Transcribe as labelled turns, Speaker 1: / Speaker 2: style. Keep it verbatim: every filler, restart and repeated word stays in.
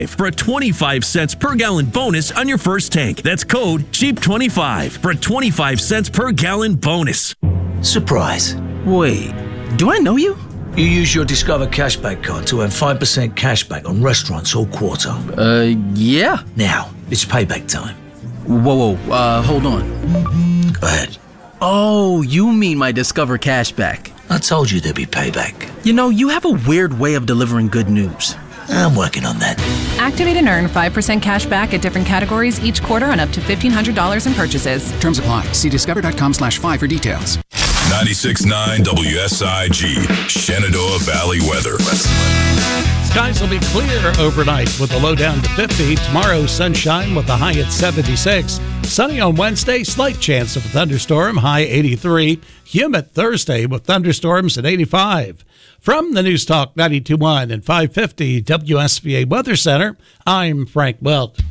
Speaker 1: for a twenty-five cents per gallon bonus on your first tank. That's code cheap twenty-five for a twenty-five cents per gallon bonus.
Speaker 2: Surprise.
Speaker 3: Wait, do I know you?
Speaker 2: You use your Discover Cashback card to earn five percent cashback on restaurants all quarter.
Speaker 3: Uh, yeah.
Speaker 2: Now, it's payback time.
Speaker 3: Whoa, whoa, uh, hold on.
Speaker 2: Go ahead.
Speaker 3: Oh, you mean my Discover Cashback.
Speaker 2: I told you there'd be payback.
Speaker 3: You know, you have a weird way of delivering good news.
Speaker 2: I'm working on that.
Speaker 4: Activate and earn five percent cash back at different categories each quarter on up to fifteen hundred dollars in purchases.
Speaker 5: Terms apply. See discover.com slash five for details.
Speaker 6: ninety-six point nine W S I G, Shenandoah Valley weather.
Speaker 7: Skies will be clear overnight with a low down to fifty. Tomorrow, sunshine with a high at seventy-six. Sunny on Wednesday, slight chance of a thunderstorm, high eighty-three. Humid Thursday with thunderstorms at eighty-five. From the News Talk ninety-two point one and five fifty W S B A Weather Center, I'm Frank Welch.